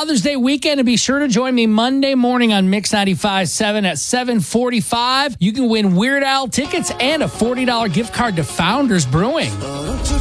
Father's Day weekend, and be sure to join me Monday morning on Mix 95.7 at 7:45. You can win Weird Al tickets and a $40 gift card to Founders Brewing.